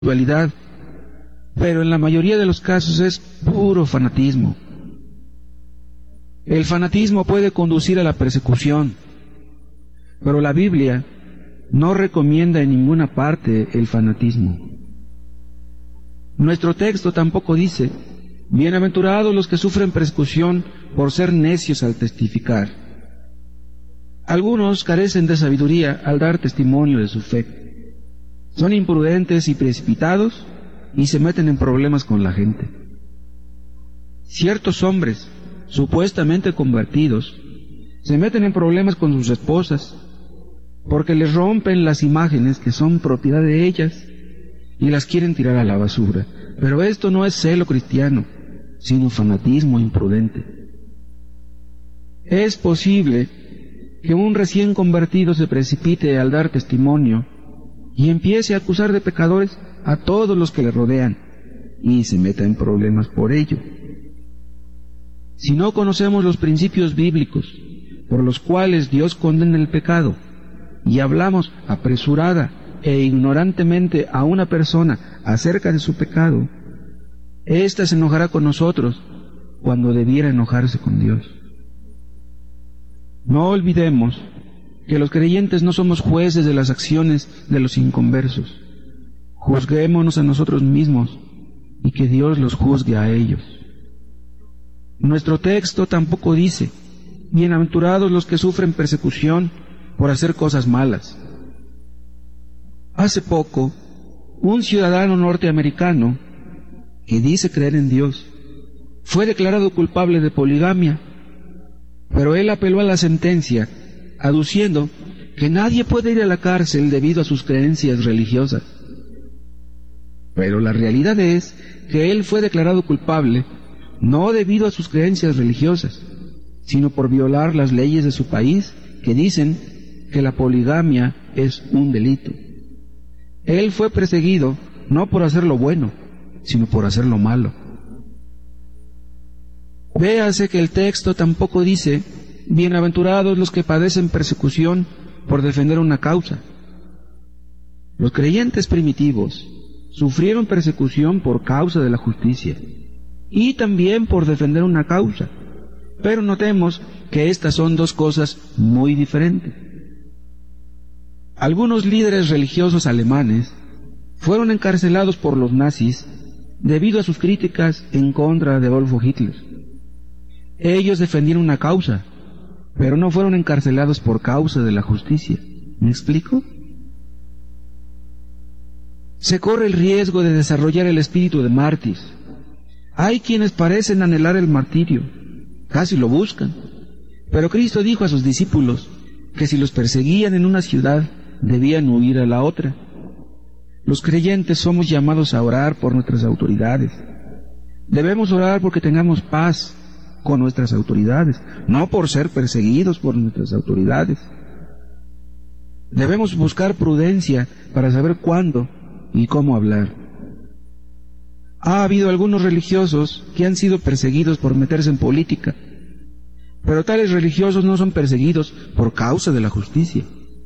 espiritualidad, pero en la mayoría de los casos es puro fanatismo. El fanatismo puede conducir a la persecución, pero la Biblia no recomienda en ninguna parte el fanatismo. Nuestro texto tampoco dice: bienaventurados los que sufren persecución por ser necios al testificar. Algunos carecen de sabiduría al dar testimonio de su fe. Son imprudentes y precipitados y se meten en problemas con la gente. Ciertos hombres, supuestamente convertidos, se meten en problemas con sus esposas porque les rompen las imágenes que son propiedad de ellas y las quieren tirar a la basura. Pero esto no es celo cristiano, sino fanatismo imprudente. Es posible que un recién convertido se precipite al dar testimonio y empiece a acusar de pecadores a todos los que le rodean y se meta en problemas por ello. Si no conocemos los principios bíblicos por los cuales Dios condena el pecado y hablamos apresurada e ignorantemente a una persona acerca de su pecado, ésta se enojará con nosotros cuando debiera enojarse con Dios. No olvidemos que los creyentes no somos jueces de las acciones de los inconversos. Juzguémonos a nosotros mismos y que Dios los juzgue a ellos. Nuestro texto tampoco dice: bienaventurados los que sufren persecución por hacer cosas malas. Hace poco, un ciudadano norteamericano que dice creer en Dios fue declarado culpable de poligamia, pero él apeló a la sentencia aduciendo que nadie puede ir a la cárcel debido a sus creencias religiosas. Pero la realidad es que él fue declarado culpable no debido a sus creencias religiosas, sino por violar las leyes de su país que dicen que la poligamia es un delito. Él fue perseguido no por hacer lo bueno, sino por hacer lo malo. Véase que el texto tampoco dice: bienaventurados los que padecen persecución por defender una causa. Los creyentes primitivos sufrieron persecución por causa de la justicia y también por defender una causa, pero notemos que estas son dos cosas muy diferentes. Algunos líderes religiosos alemanes fueron encarcelados por los nazis debido a sus críticas en contra de Adolfo Hitler. Ellos defendieron una causa, pero no fueron encarcelados por causa de la justicia. ¿Me explico? Se corre el riesgo de desarrollar el espíritu de mártir. Hay quienes parecen anhelar el martirio, casi lo buscan, pero Cristo dijo a sus discípulos que si los perseguían en una ciudad, debían huir a la otra. Los creyentes somos llamados a orar por nuestras autoridades. Debemos orar porque tengamos paz con nuestras autoridades, no por ser perseguidos por nuestras autoridades. Debemos buscar prudencia para saber cuándo y cómo hablar. Ha habido algunos religiosos que han sido perseguidos por meterse en política, pero tales religiosos no son perseguidos por causa de la justicia.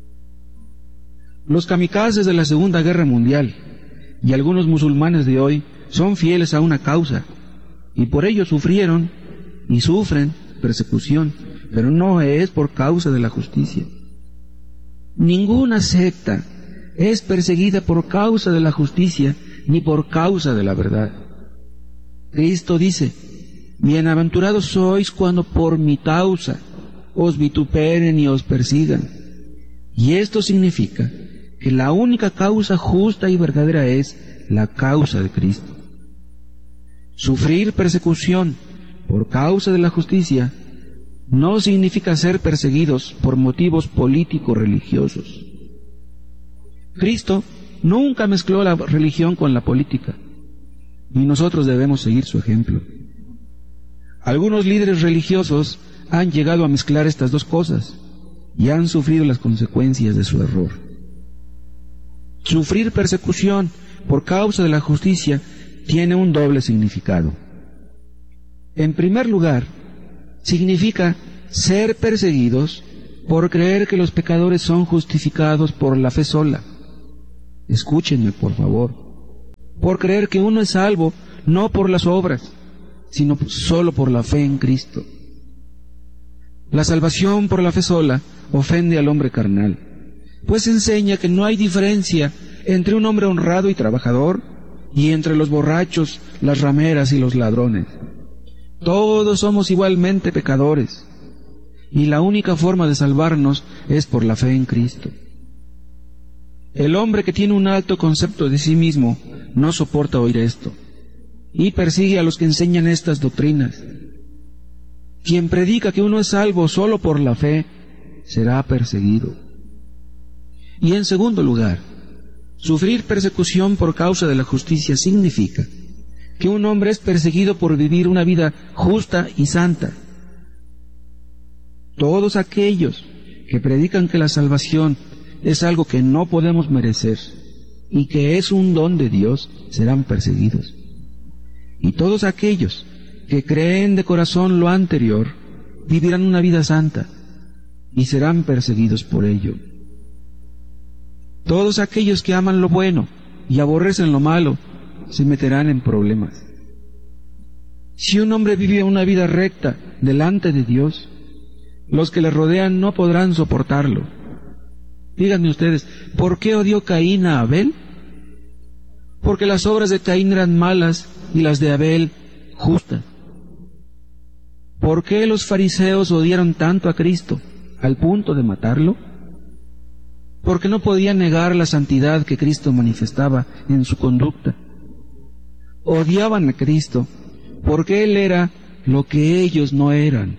Los kamikazes de la Segunda Guerra Mundial y algunos musulmanes de hoy son fieles a una causa y por ello sufrieron y sufren persecución, pero no es por causa de la justicia. Ninguna secta es perseguida por causa de la justicia ni por causa de la verdad. Cristo dice: bienaventurados sois cuando por mi causa os vituperen y os persigan. Y esto significa que la única causa justa y verdadera es la causa de Cristo. Sufrir persecución por causa de la justicia no significa ser perseguidos por motivos político-religiosos. Cristo nunca mezcló la religión con la política, y nosotros debemos seguir su ejemplo. Algunos líderes religiosos han llegado a mezclar estas dos cosas y han sufrido las consecuencias de su error. Sufrir persecución por causa de la justicia tiene un doble significado. En primer lugar, significa ser perseguidos por creer que los pecadores son justificados por la fe sola. Escúchenme, por favor. por creer que uno es salvo no por las obras, sino solo por la fe en Cristo. La salvación por la fe sola ofende al hombre carnal, pues enseña que no hay diferencia entre un hombre honrado y trabajador y entre los borrachos, las rameras y los ladrones. Todos somos igualmente pecadores, y la única forma de salvarnos es por la fe en Cristo. El hombre que tiene un alto concepto de sí mismo no soporta oír esto, y persigue a los que enseñan estas doctrinas. Quien predica que uno es salvo solo por la fe, será perseguido. Y en segundo lugar, sufrir persecución por causa de la justicia significa que un hombre es perseguido por vivir una vida justa y santa. Todos aquellos que predican que la salvación es algo que no podemos merecer y que es un don de Dios serán perseguidos. Y todos aquellos que creen de corazón lo anterior vivirán una vida santa y serán perseguidos por ello. Todos aquellos que aman lo bueno y aborrecen lo malo se meterán en problemas. Si un hombre vive una vida recta delante de Dios, los que le rodean no podrán soportarlo. Díganme ustedes, ¿por qué odió Caín a Abel? Porque las obras de Caín eran malas y las de Abel justas. ¿Por qué los fariseos odiaron tanto a Cristo al punto de matarlo? Porque no podían negar la santidad que Cristo manifestaba en su conducta. Odiaban a Cristo porque Él era lo que ellos no eran.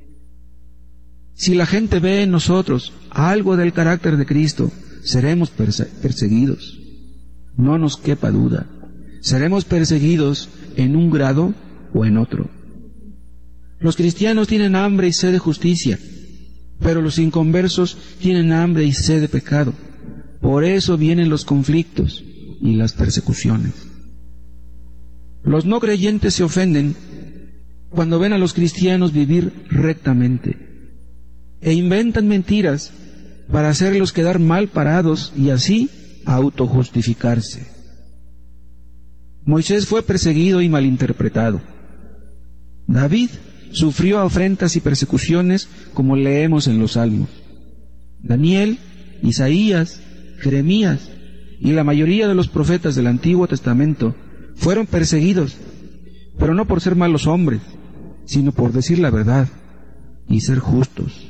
Si la gente ve en nosotros algo del carácter de Cristo, seremos perseguidos. No nos quepa duda. Seremos perseguidos en un grado o en otro. Los cristianos tienen hambre y sed de justicia, pero los inconversos tienen hambre y sed de pecado. Por eso vienen los conflictos y las persecuciones. Los no creyentes se ofenden cuando ven a los cristianos vivir rectamente e inventan mentiras para hacerlos quedar mal parados y así autojustificarse. Moisés fue perseguido y malinterpretado. David sufrió afrentas y persecuciones como leemos en los Salmos. Daniel, Isaías, Jeremías y la mayoría de los profetas del Antiguo Testamento fueron perseguidos, pero no por ser malos hombres, sino por decir la verdad y ser justos.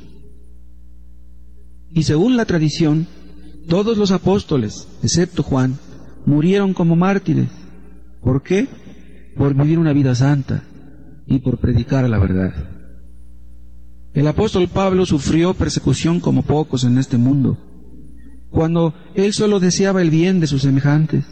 Y según la tradición, todos los apóstoles, excepto Juan, murieron como mártires. ¿Por qué? Por vivir una vida santa y por predicar la verdad. El apóstol Pablo sufrió persecución como pocos en este mundo, cuando él solo deseaba el bien de sus semejantes.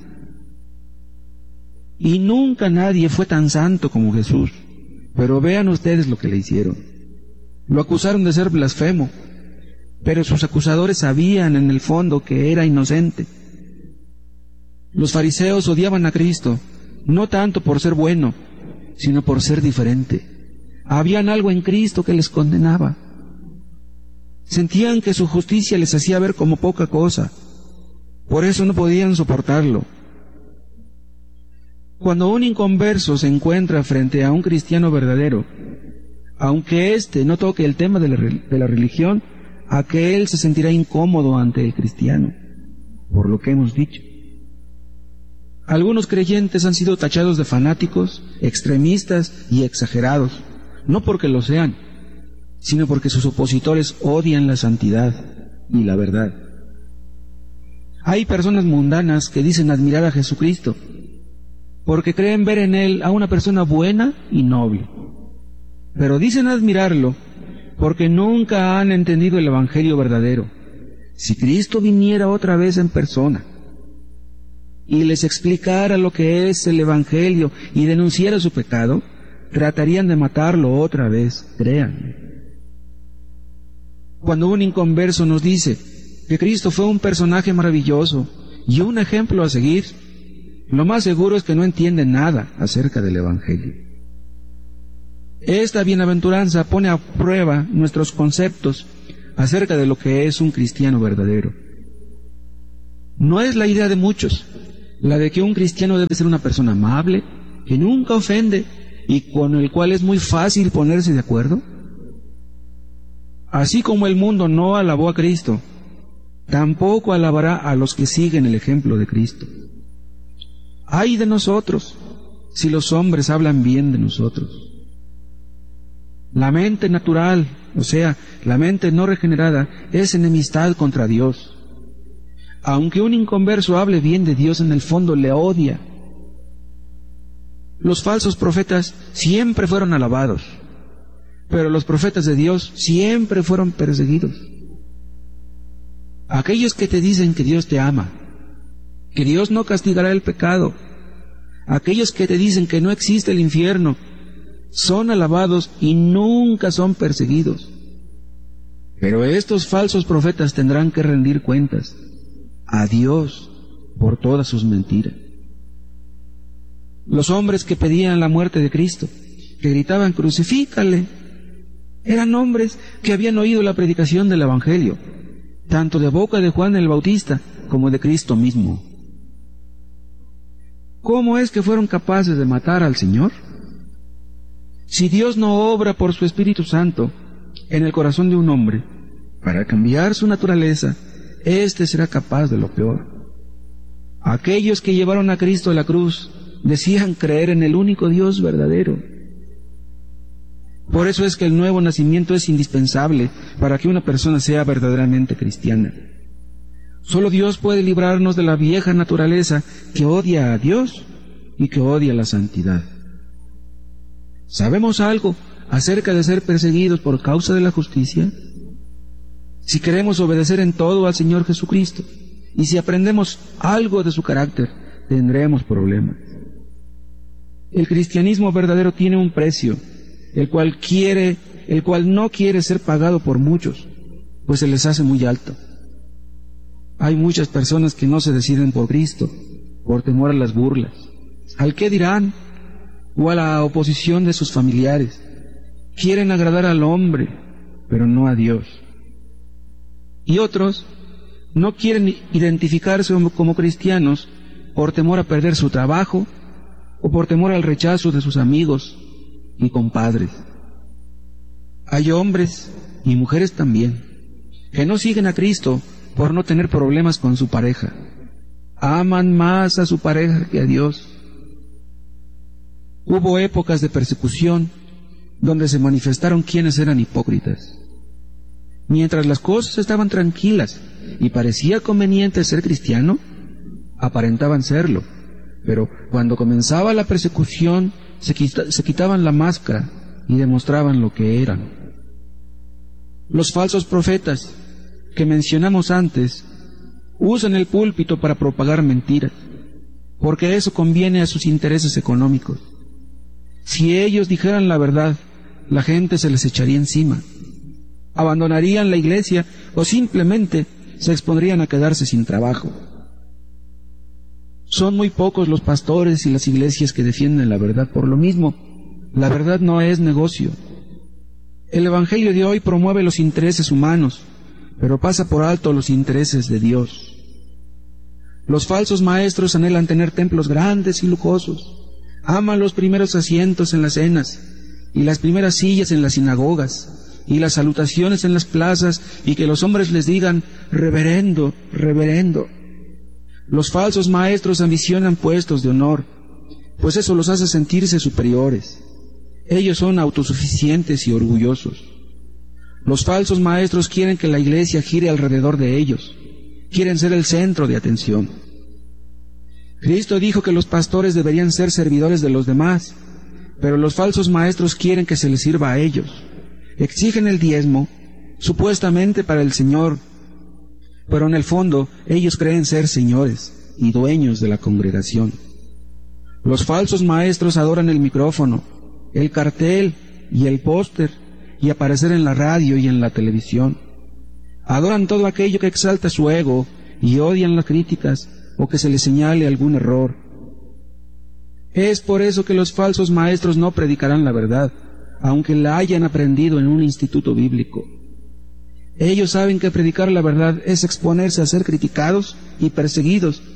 Y nunca nadie fue tan santo como Jesús, pero vean ustedes lo que le hicieron. Lo acusaron de ser blasfemo, pero sus acusadores sabían en el fondo que era inocente. Los fariseos odiaban a Cristo, no tanto por ser bueno, sino por ser diferente. Habían algo en Cristo que les condenaba. Sentían que su justicia les hacía ver como poca cosa. Por eso no podían soportarlo. Cuando un inconverso se encuentra frente a un cristiano verdadero, aunque éste no toque el tema de la religión, aquel se sentirá incómodo ante el cristiano, por lo que hemos dicho. Algunos creyentes han sido tachados de fanáticos, extremistas y exagerados, no porque lo sean, sino porque sus opositores odian la santidad y la verdad. Hay personas mundanas que dicen admirar a Jesucristo, porque creen ver en Él a una persona buena y noble. Pero dicen admirarlo porque nunca han entendido el Evangelio verdadero. Si Cristo viniera otra vez en persona y les explicara lo que es el Evangelio y denunciara su pecado, tratarían de matarlo otra vez, créanme. Cuando un inconverso nos dice que Cristo fue un personaje maravilloso y un ejemplo a seguir, lo más seguro es que no entiende nada acerca del Evangelio. Esta bienaventuranza pone a prueba nuestros conceptos acerca de lo que es un cristiano verdadero. No es la idea de muchos, la de que un cristiano debe ser una persona amable, que nunca ofende y con el cual es muy fácil ponerse de acuerdo. Así como el mundo no alabó a Cristo, tampoco alabará a los que siguen el ejemplo de Cristo. ¡Ay de nosotros si los hombres hablan bien de nosotros! La mente natural, o sea, la mente no regenerada, es enemistad contra Dios. Aunque un inconverso hable bien de Dios, en el fondo le odia. Los falsos profetas siempre fueron alabados, pero los profetas de Dios siempre fueron perseguidos. Aquellos que te dicen que Dios te ama, que Dios no castigará el pecado, aquellos que te dicen que no existe el infierno, son alabados y nunca son perseguidos. Pero estos falsos profetas tendrán que rendir cuentas a Dios por todas sus mentiras. Los hombres que pedían la muerte de Cristo, que gritaban crucifícale, eran hombres que habían oído la predicación del Evangelio, tanto de boca de Juan el Bautista como de Cristo mismo. ¿Cómo es que fueron capaces de matar al Señor? Si Dios no obra por su Espíritu Santo en el corazón de un hombre para cambiar su naturaleza, éste será capaz de lo peor. Aquellos que llevaron a Cristo a la cruz decían creer en el único Dios verdadero. Por eso es que el nuevo nacimiento es indispensable para que una persona sea verdaderamente cristiana. Solo Dios puede librarnos de la vieja naturaleza que odia a Dios y que odia la santidad. ¿Sabemos algo acerca de ser perseguidos por causa de la justicia? Si queremos obedecer en todo al Señor Jesucristo y si aprendemos algo de su carácter, tendremos problemas. El cristianismo verdadero tiene un precio, el cual no quiere ser pagado por muchos, pues se les hace muy alto. Hay muchas personas que no se deciden por Cristo, por temor a las burlas, al qué dirán, o a la oposición de sus familiares. Quieren agradar al hombre, pero no a Dios. Y otros no quieren identificarse como cristianos por temor a perder su trabajo o por temor al rechazo de sus amigos y compadres. Hay hombres y mujeres también que no siguen a Cristo por no tener problemas con su pareja. Aman más a su pareja que a Dios. Hubo épocas de persecución donde se manifestaron quienes eran hipócritas. Mientras las cosas estaban tranquilas y parecía conveniente ser cristiano, aparentaban serlo, pero cuando comenzaba la persecución se quitaban la máscara y demostraban lo que eran. Los falsos profetas que mencionamos antes usan el púlpito para propagar mentiras, porque eso conviene a sus intereses económicos. Si ellos dijeran la verdad, la gente se les echaría encima, abandonarían la iglesia o simplemente se expondrían a quedarse sin trabajo. Son muy pocos los pastores y las iglesias que defienden la verdad. Por lo mismo, la verdad no es negocio. El Evangelio de hoy promueve los intereses humanos, pero pasa por alto los intereses de Dios. Los falsos maestros anhelan tener templos grandes y lujosos. Aman los primeros asientos en las cenas, y las primeras sillas en las sinagogas, y las salutaciones en las plazas, y que los hombres les digan, reverendo, reverendo. Los falsos maestros ambicionan puestos de honor, pues eso los hace sentirse superiores. Ellos son autosuficientes y orgullosos. Los falsos maestros quieren que la iglesia gire alrededor de ellos, quieren ser el centro de atención. Cristo dijo que los pastores deberían ser servidores de los demás, pero los falsos maestros quieren que se les sirva a ellos. Exigen el diezmo, supuestamente para el Señor, pero en el fondo ellos creen ser señores y dueños de la congregación. Los falsos maestros adoran el micrófono, el cartel y el póster y aparecer en la radio y en la televisión. Adoran todo aquello que exalta su ego y odian las críticas o que se les señale algún error. Es por eso que los falsos maestros no predicarán la verdad, aunque la hayan aprendido en un instituto bíblico. Ellos saben que predicar la verdad es exponerse a ser criticados y perseguidos,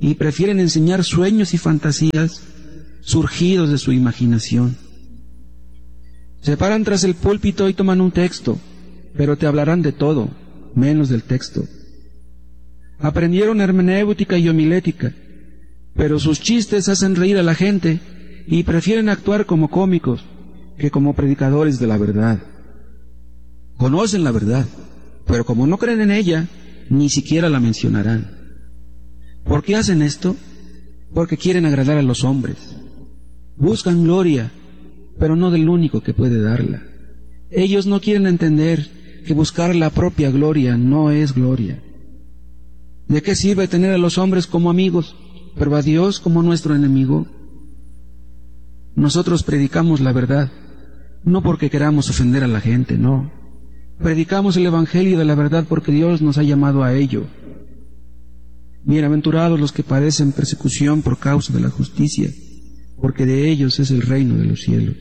y prefieren enseñar sueños y fantasías surgidos de su imaginación. Se paran tras el púlpito y toman un texto, pero te hablarán de todo, menos del texto. Aprendieron hermenéutica y homilética, pero sus chistes hacen reír a la gente y prefieren actuar como cómicos que como predicadores de la verdad. Conocen la verdad, pero como no creen en ella, ni siquiera la mencionarán. ¿Por qué hacen esto? Porque quieren agradar a los hombres. Buscan gloria, pero no del único que puede darla. Ellos no quieren entender que buscar la propia gloria no es gloria. ¿De qué sirve tener a los hombres como amigos, pero a Dios como nuestro enemigo? Nosotros predicamos la verdad, no porque queramos ofender a la gente, no. Predicamos el Evangelio de la verdad porque Dios nos ha llamado a ello. Bienaventurados los que padecen persecución por causa de la justicia, porque de ellos es el reino de los cielos.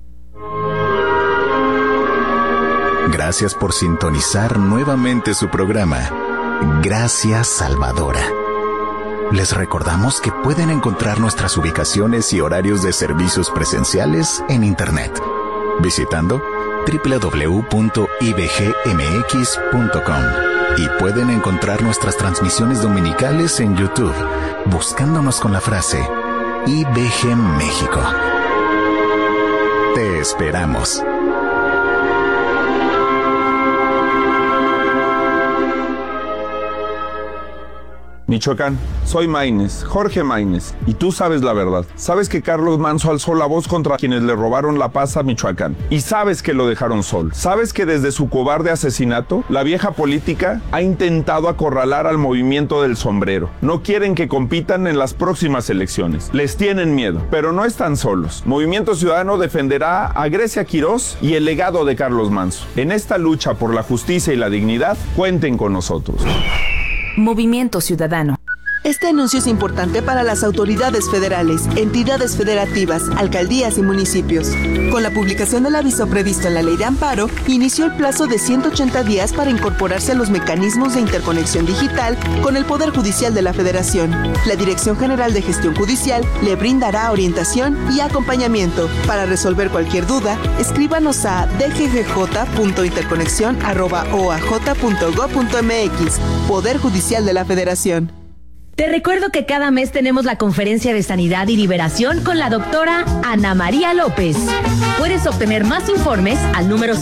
Gracias por sintonizar nuevamente su programa, Gracia Salvadora. Les recordamos que pueden encontrar nuestras ubicaciones y horarios de servicios presenciales en Internet, visitando www.ibgmx.com, y pueden encontrar nuestras transmisiones dominicales en YouTube, buscándonos con la frase IBG México. Te esperamos. Michoacán, soy Maínez, Jorge Maínez, y tú sabes la verdad. Sabes que Carlos Manzo alzó la voz contra quienes le robaron la paz a Michoacán, y sabes que lo dejaron solo. Sabes que desde su cobarde asesinato, la vieja política ha intentado acorralar al movimiento del sombrero. No quieren que compitan en las próximas elecciones. Les tienen miedo, pero no están solos. Movimiento Ciudadano defenderá a Grecia Quirós y el legado de Carlos Manzo. En esta lucha por la justicia y la dignidad, cuenten con nosotros. Movimiento Ciudadano. Este anuncio es importante para las autoridades federales, entidades federativas, alcaldías y municipios. Con la publicación del aviso previsto en la Ley de Amparo, inició el plazo de 180 días para incorporarse a los mecanismos de interconexión digital con el Poder Judicial de la Federación. La Dirección General de Gestión Judicial le brindará orientación y acompañamiento. Para resolver cualquier duda, escríbanos a dggj.interconexion@oaj.gov.mx. Poder Judicial de la Federación. Te recuerdo que cada mes tenemos la conferencia de sanidad y liberación con la doctora Ana María López. Puedes obtener más informes al número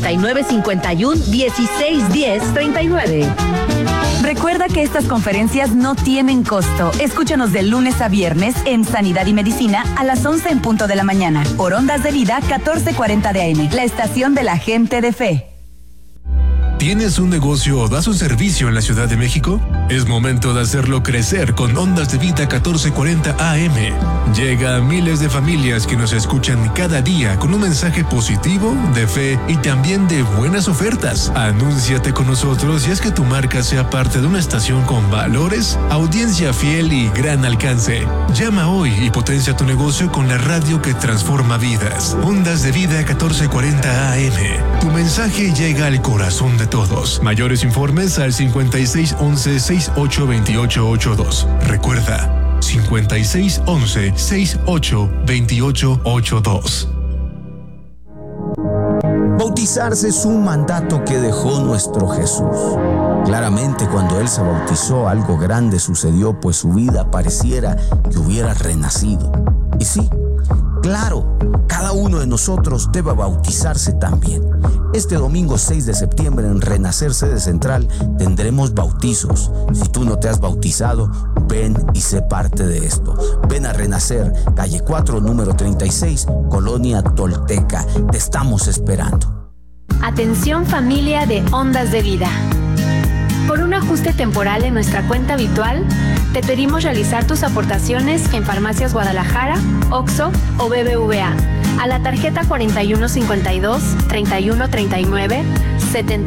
5951-1610-39. Recuerda que estas conferencias no tienen costo. Escúchanos de lunes a viernes en Sanidad y Medicina a las 11 en punto de la mañana. Por Ondas de Vida 1440 de AM, la estación de la gente de fe. ¿Tienes un negocio o das un servicio en la Ciudad de México? Es momento de hacerlo crecer con Ondas de Vida 1440 AM. Llega a miles de familias que nos escuchan cada día con un mensaje positivo, de fe y también de buenas ofertas. Anúnciate con nosotros y haz que tu marca sea parte de una estación con valores, audiencia fiel y gran alcance. Llama hoy y potencia tu negocio con la radio que transforma vidas. Ondas de Vida 1440 AM. Tu mensaje llega al corazón de todos. Mayores informes al 5611-682882. Recuerda, 5611-682882. Bautizarse es un mandato que dejó nuestro Jesús. Claramente, cuando Él se bautizó, algo grande sucedió, pues su vida pareciera que hubiera renacido. Y sí, claro, cada uno de nosotros debe bautizarse también. Este domingo 6 de septiembre en Renacer Sede Central tendremos bautizos. Si tú no te has bautizado, ven y sé parte de esto. Ven a Renacer, calle 4, número 36, Colonia Tolteca. Te estamos esperando. Atención familia de Ondas de Vida. Por un ajuste temporal en nuestra cuenta habitual, te pedimos realizar tus aportaciones en Farmacias Guadalajara, OXXO o BBVA a la tarjeta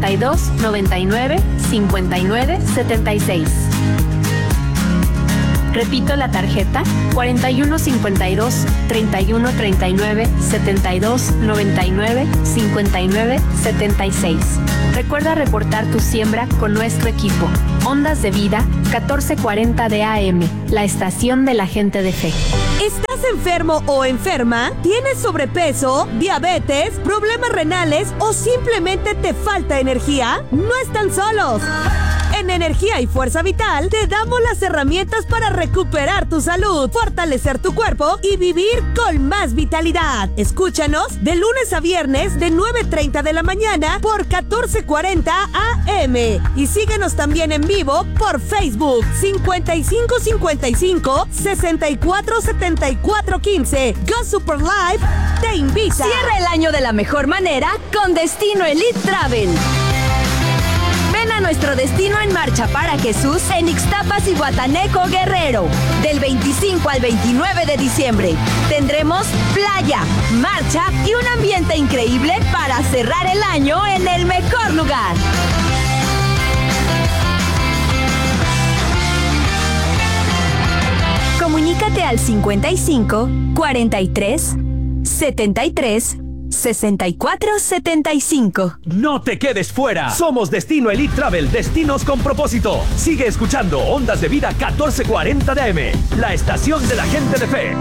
4152-3139-7299-5976. Repito la tarjeta: 4152 3139 72 99 59 76. Recuerda reportar tu siembra con nuestro equipo. Ondas de Vida, 1440 de AM, la estación de la gente de fe. ¿Estás enfermo o enferma? ¿Tienes sobrepeso, diabetes, problemas renales o simplemente te falta energía? No están solos. En Energía y Fuerza Vital te damos las herramientas para recuperar tu salud, fortalecer tu cuerpo y vivir con más vitalidad. Escúchanos de lunes a viernes de 9:30 de la mañana por 1440 AM. Y síguenos también en vivo por Facebook 5555 64 74 15. Go Super Live te invita. Cierra el año de la mejor manera con Destino Elite Travel. Ven a nuestro destino en Marcha para Jesús en Ixtapas y Guataneco, Guerrero. Del 25 al 29 de diciembre. Tendremos playa, marcha y un ambiente increíble para cerrar el año en el mejor lugar. Comunícate al 55 43 73 6475. No te quedes fuera. Somos Destino Elite Travel, destinos con propósito. Sigue escuchando Ondas de Vida 1440 de AM, la estación de la gente de fe.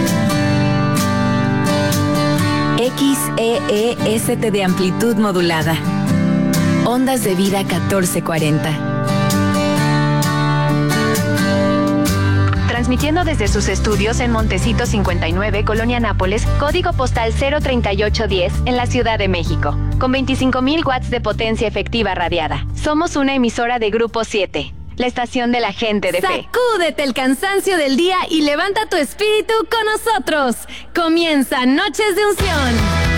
XEEST de amplitud modulada. Ondas de Vida 1440. Transmitiendo desde sus estudios en Montecito 59, Colonia Nápoles, código postal 03810, en la Ciudad de México, con 25,000 watts de potencia efectiva radiada. Somos una emisora de Grupo 7, la estación de la gente de fe. Sacúdete el cansancio del día y levanta tu espíritu con nosotros. Comienza Noches de Unción.